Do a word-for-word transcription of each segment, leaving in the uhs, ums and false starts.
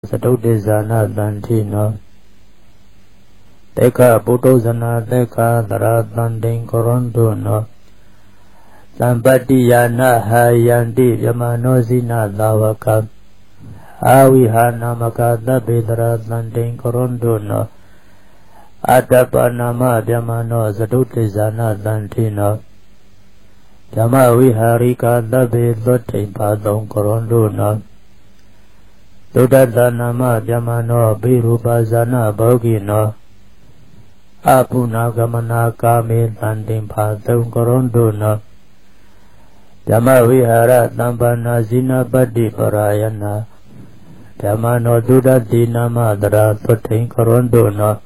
Sadodizana Dantino Teka Putozana Teka Dharatandin Koronduno Sampatiyana Hayanti Yamanozina Lavaka Avihana Makata Bidharatandin Koronduno Atapanama Yamano Sadodizana Dantino Yama Viharika Dabi Dotin Padon Koronduno Dudadhanama Yamano Birubazana Bogino Apuna Gamana Kami Tandin Padon Koronduno Yama Vihara Dambana Zina Badi Parayana Yamano Dudadhinama Dara Dotin Koronduno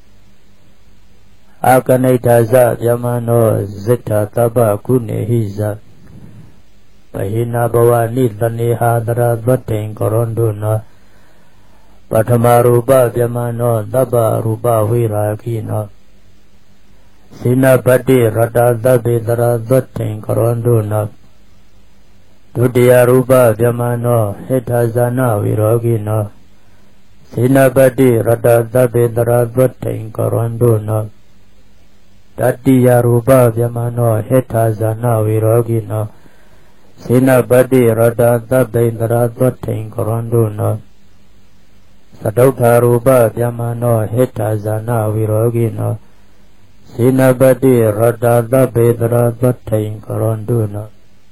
Akanetaza Yamano Zeta Taba Kunehiza Pahina Bhavani Taniha Dara Dvatin Koronduna Patamarupa Yamano Daba Rupa Virakino Sinapati Rata Dabi Dara Dvatin Koronduna Dutiya Rupa Yamano Hetazana Virogino Sinapati Rata Dabi Dara Dvatin Koronduna Tatiya Rupa Yamano Hetazana Virogino Sinapati Rata Dabindra Dvatin Koronduna Sadokha Rupa Yamano Hetazana Virogino Sinapati Rata Dabindra Dvatin Koronduna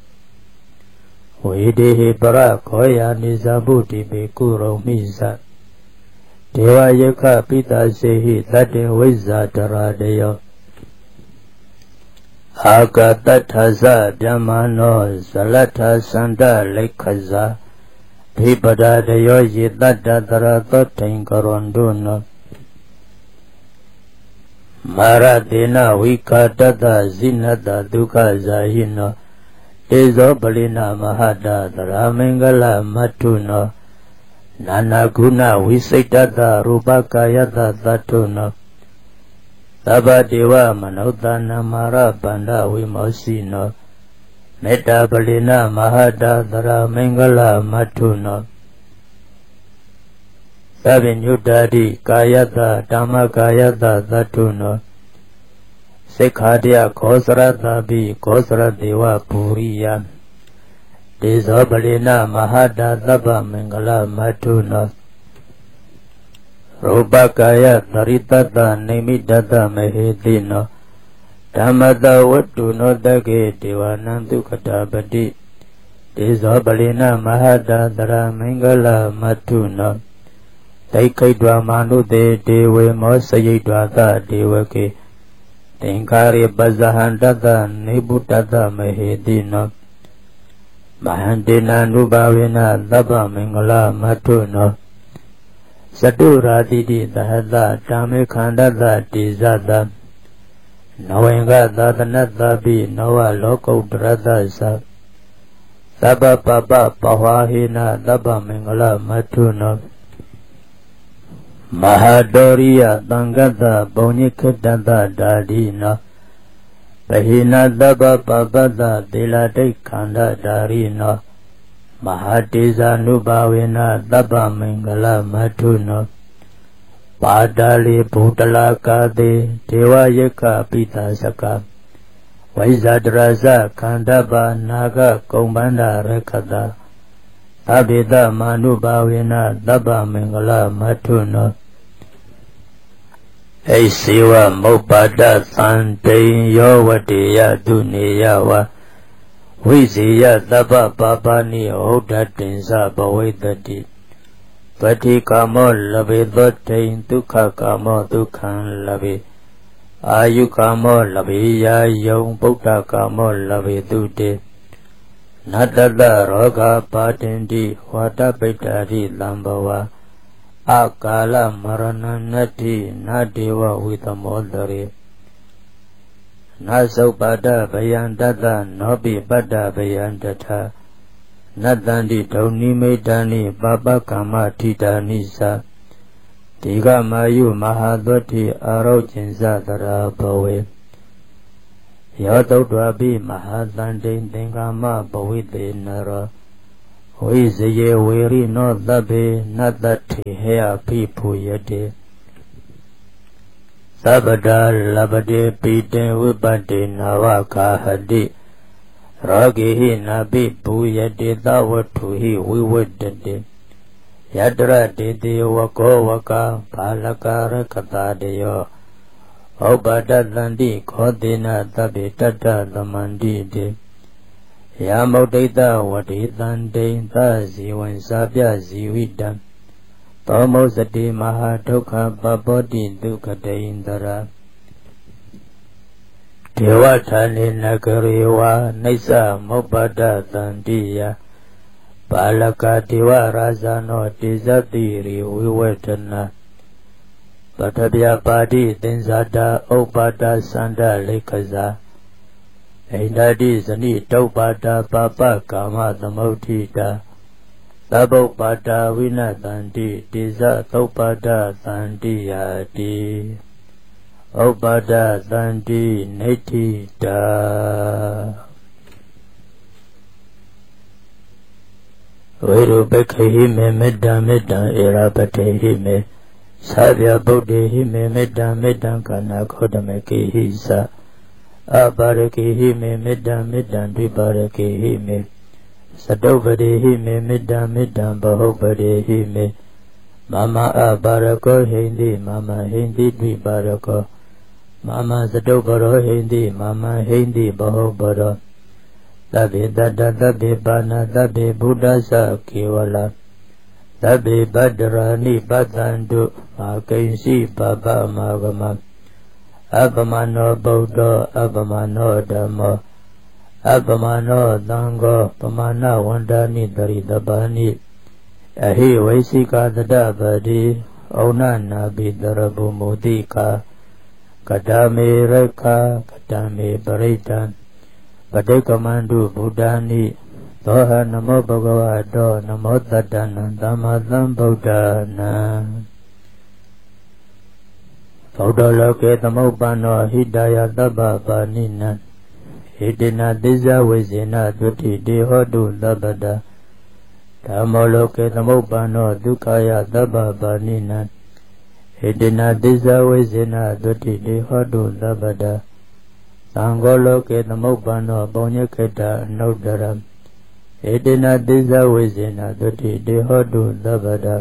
Uidihi Para Koya Nizabuti Bikuro Misa Deva Yeka Pita Sehi Tatin Viza Taradeyo Akatathaza Yamano Salata Sanda Lekaza Dhipada Deyo Yitata Daradotin Koronduna Maradina Vikatata Zinata Duka Zahino Ezo Balina Mahada Dharamengala Matuno Nanaguna Visitata Rupakayata Tatuna Taba Deva Manodana Mara Panda Vimosino Metta Balina Mahada Dhara Mengala Matuno Savinyudadi Kayata Dhamma Kayata Dhatuno Sikhadya Khosrata Bhi Khosra Deva Puriya Deza Balina Mahada Dhaba Mengala Matuno Rupakaya Taritata Nimidata Mahedino Dhammata Vattuno Dage Devanantu Katabadi Deza Balina Mahada Dhara Mengala Matuno Taikaidwa Manude Dewe Mosayidwata Devake Tinkari Bazahandata Nibutata Mahedino Mahandina Nubhavina Dhaba Mengala Matuno Satura Didi Dahada Tame Khandada Tizada Nawenga Dadanata Bi Nawa Loko Brada Sa Saba Papa Pawahina Daba Mengala Matuno Mahadoriya Tangada Bonyikadada Dadina Bahina Daba Pabada Dilate Khanda Darina Mahatiza Nubhavina Daba Mengala Matuno Padali Bhutala Kade Deva Yeka Pita Saka Vaizadraza Kandaba Naga Kumbanda Rekada Tabida Manubhavina Daba Mengala Matuno Esiva Mopada Sante Yovatiya Duniyawa Viziya Daba Babani Odatinsa Bhavedati Pati Kamo Labe Dotain Dukha Kamo Dukhan Labe Ayu Kamo Labe Ya Yung Buddha Kamo Labe Dute Nadada Roga Patindi Wata Petari Lambawa Akala Marana Nati Nadiwa Vitamodari Nasopada Bayandada Nobi Bada Bayandata Nadandi Doni Medani Baba Kama Tita Nisa Tiga Mayu Mahadvati Arojinza Dara Bawe Yadodwabi Mahadandin Dingama Bawite Nara ဝိဇယေဝေရိနောသဗ္ဗေနတ္တထေဟယဖိဖူယတေသဗ္ဗတာလပတေပိတေဝိပတ္တေနာဝကာဟတိရောဂိဟိနာပိဘူယတေသဝတ္ထုဟိဝိဝတ္တတေယတရတေတေဝကောဝကာဘာလကာရကတာတယောဩပတတ္တန္တိခောတေနသဗ္ဗေတတ္တသမန္တိတေယမုဒ္ဒိတဝတိတန္တိသဇီဝံစာပြဇီဝိတံသောမုစတိမဟာဒုက္ခပပောတိဒုက္ခတေဣန္ဒရာဒေဝထာနေနဂရေဝနိစ္စမောပတ္တသန္တိယပါလကဒေဝရာဇာနောတေဇတိရိဝိဝေတနာပထဗျာပါတိသင်္ဇာတာဥပပါဒသန္တလိက္ခဇာဣန္ဒတိဇနိတုပ္ပါဒပါပကာမသမုဋ္ဌိတာသဗ္ဗုပ္ပါဒဝိနတန္တိတေဇသုပ္ပါဒသန္တိယာတိဥပ္ပါဒသန္တိနိဋ္ဌိတာဝေရုပခေဟိမေမေတ္တမေတ္တဧရာပတေဟိမေသာဗျာဗုဒ္ဓေဟိမေမေတ္တမေတ္တကာနာခောတမေကေဟိသအပါရကေဟိမေမေတ္တမေတ္တဒိပါရကေဟိမေသတုပတိဟိမေမေတ္တမေတ္တဘဟုပတိဟိမေမမအပါရကောဟိန္တိမမဟိန္တိဒိပါရကောမမသတုပရောဟိန္တိမမဟိန္တိဘဟုပရောသဗ္ဗေတတ္တသဗ္ဗေပါဏသဗ္ဗေဗုဒ္ဓသကေဝလသဗ္ဗေဗတ္တရာနိပတ္တန္တုအာကိဉ္စီပပမာဂမအပမနောဗုဒ္ဓအပမနောဓမ္မောအပမနောသံဃောပမနဝန္ဒာနိတရိတပါနိအဟိဝိသိကာတတပတိဩနနာပိတရဘုမုတိကာကတမေရခာကတမေပရိတံပဋိကမန္တုဗုဒ္ဓာနိသောဟနမောဘဂဝတောနမောတတ္တနံသမ္မာသမ္ဗုဒ္ဓနာဗုဒ္ဓလောကေသမုပ္ပန္နောဟိတယသဗ္ဗပါဏိနံဟိတေနသစ္စာဝိဇေနသုတိတေဟောတုသဗ္ဗတာဓမ္မောလောကေသမုပ္ပန္နောဒုက္ခယသဗ္ဗပါဏိနံဟိတေနသစ္စာဝိဇေနသုတိတေဟောတုသဗ္ဗတာသံဃောလောကေသမုပ္ပန္နောပုညခေတ္တအနုတ္တရံဟိတေနသစ္စာဝိဇေနသုတိတေဟောတုသဗ္ဗတာ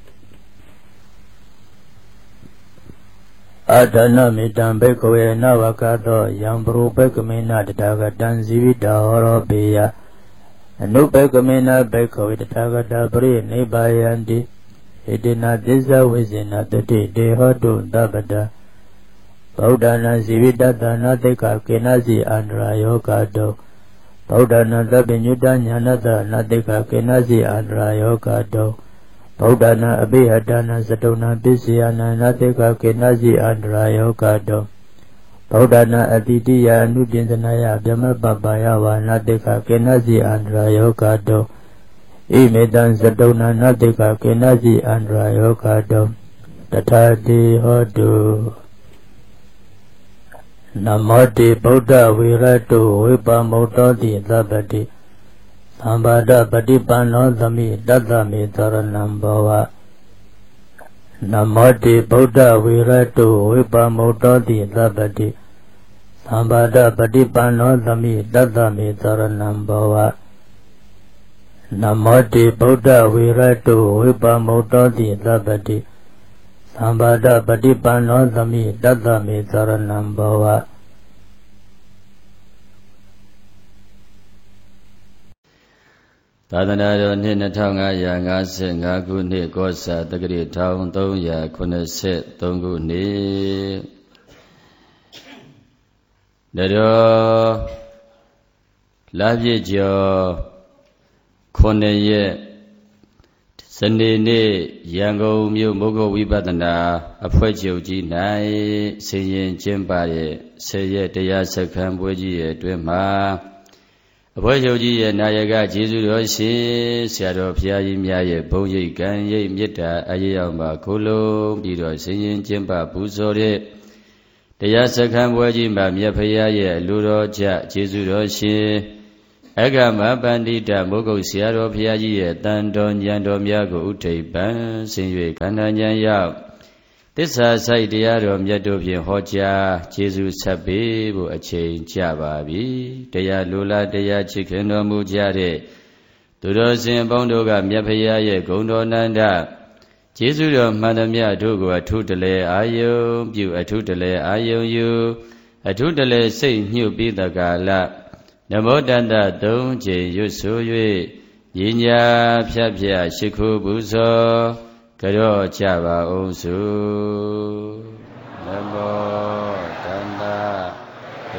အဒနမိတံဘေကဝေနဝကသောယံပရုပေကမေနတထာဂတံဇီဝိတာဟောရောပေယအနုပေကမေနဘေကဝေတထာဂတပရိနိဗ္ဗာယန္တိဟိတေနသစ္စာဝိဇေနတတိတေဟောတုသဗ္ဗတာဗုဒ္ဓနာဇီဝိတတနာတိကကေနစီအန္တရာယောဂတောဗုဒ္ဓနာသဗ္ဗညုတညာနတနာတိကကေနစီအန္တရာယောဂတောဗုဒ္ဓနာအဘိဟတနာသတုနာပစ္စယနာနာတိကကေနစီအန္တရာယောဂတောဗုဒ္ဓနာအတိတိယအနုတင်သနာယဗြဟ္မပပယဝါနာတိကကေနစီအန္တရာယောဂတောဣမေတံသတုနာနာတိကကေနစီအန္တရာယောဂတောတထာတိဟောတုနမောတိဗုဒ္ဓဝိရတုဝိပမုတ္တောတိသဗ္ဗတိသံဘာဒပฏิပန္နောသမိတတ္တမေသရဏံဘောဝနမောတိဗုဒ္ဓဝိရတုဝိပမုတ္တောတိသဗ္ဗတိသံဘာဒပฏิပန္နောသမိတတ္တမေသရဏံဘောဝနမောတိဗုဒ္ဓဝိရတုဝိပမုတ္တောတိသဗ္ဗတိသံဘာဒပฏิပန္နောသမိတတ္တမေသရဏံဘောဝသာသနာတော်နှစ်နှစ်ထောင်ငါးရာငါးสิบห้าခုနှစ်ကောဇာတက္ကရာတစ်ထောင်သုံးရာခုနှစ်สิบสามခုနှစ်တော်လပြည့်ကျော်ခုနှစ်ရက်စနေနေ့ရန်ကုန်မြို့မုဂ္ဂဝိပဿနာအဖွဲ့ချုပ်ကြီး၌ဆင်ရင်ကျင်းပတဲ့ဆယ်ရက်တရားစခန်းပွဲကြီးရဲ့အတွင်းမှာအဖွဲ့ချုပ်ကြီးရဲ့နာယကကျေးဇူးတော်ရှင်ဆရာတော်ဘုရားကြီးများရဲ့ဘုန်းရိပ်ကံရိပ်မေတ္တာအရေးအောင်ပါခုလုံးပြီးတော့ဆင်ရင်ကျင်းပပူဇော်တဲ့တရားစခန်းပွဲကြီးမှာမြတ်ဖရာရဲ့လူတော်ကြကျေးဇူးတော်ရှင်အဂမပန္တိတမိုးကုတ်ဆရာတော်ဘုရားကြီးရဲ့တန်တော်ဉာဏ်တော်များကိုဥထိပ်ပန်ဆင်း၍ခန္ဓာဉာဏ်ရောက်သစ္စာဆိုင်တရားတော်မြတ်တို့ဖြင့်ဟောကြားကျေးဇူးဆက်ပေးဖို့အချိန်ကြပါပြီတရားလိုလားတရားချစ်ခင်တော်မူကြတဲ့သူတော်စင်အပေါင်းတို့ကမြတ်ဖရာရဲ့ဂုဏ်တော်နန္ဒကျေးဇူးတော်မှန်သမျှတို့ကိုအထုတလဲအာယုံပြုအထုတလဲအာယုံယူအထုတလဲစိတ်ညှို့ပြီးတကာလနမောတတသုံးချိန်ရွတ်ဆို၍ညီညာဖြတ်ဖြတ်ရှိခိုးပူဇော်ကြောကြပါအောင်စို့